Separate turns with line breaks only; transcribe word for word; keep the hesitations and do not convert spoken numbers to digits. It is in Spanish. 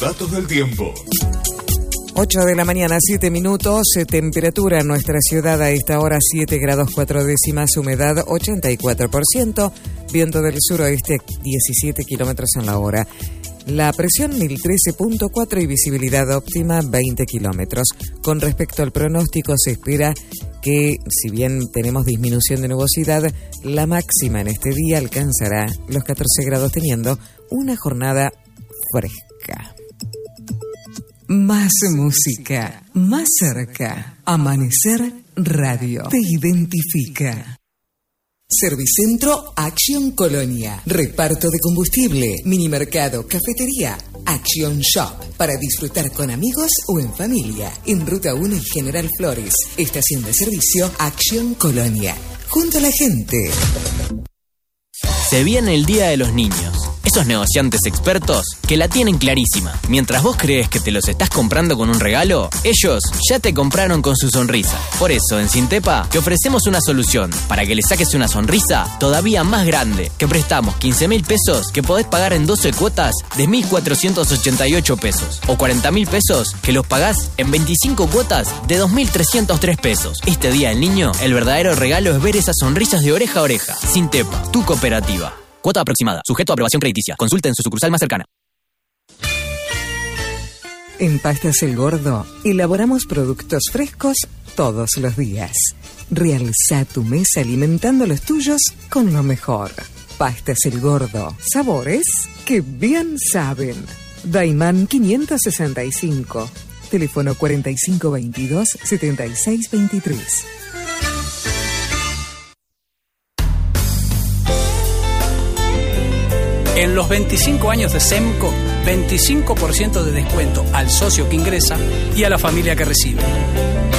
Datos del tiempo.
ocho de la mañana, siete minutos, temperatura en nuestra ciudad a esta hora siete grados cuatro décimas, humedad ochenta y cuatro por ciento, viento del suroeste diecisiete kilómetros en la hora. La presión mil trece punto cuatro y visibilidad óptima veinte kilómetros. Con respecto al pronóstico, se espera que, si bien tenemos disminución de nubosidad, la máxima en este día alcanzará los catorce grados, teniendo una jornada fresca. Más música, más cerca. Amanecer Radio te identifica. Servicentro Action Colonia. Reparto de combustible, minimercado, cafetería. Action Shop. Para disfrutar con amigos o en familia. En Ruta uno y General Flores. Estación de servicio Action Colonia. Junto a la gente.
Se viene el Día de los Niños. Esos negociantes expertos que la tienen clarísima. Mientras vos crees que te los estás comprando con un regalo, ellos ya te compraron con su sonrisa. Por eso, en Sintepa te ofrecemos una solución para que le saques una sonrisa todavía más grande. Que prestamos quince mil pesos que podés pagar en doce cuotas de mil cuatrocientos ochenta y ocho pesos. O cuarenta mil pesos que los pagás en veinticinco cuotas de dos mil trescientos tres pesos. Este Día del Niño, el verdadero regalo es ver esas sonrisas de oreja a oreja. Sintepa, tu cooperativa. Cuota aproximada. Sujeto a aprobación crediticia. Consulta en su sucursal más cercana.
En Pastas El Gordo, elaboramos productos frescos todos los días. Realza tu mesa alimentando los tuyos con lo mejor. Pastas El Gordo. Sabores que bien saben. Daimán quinientos sesenta y cinco. Teléfono cuarenta y cinco veintidós setenta y seis veintitrés.
En los veinticinco años de SEMCO, veinticinco por ciento de descuento al socio que ingresa y a la familia que recibe.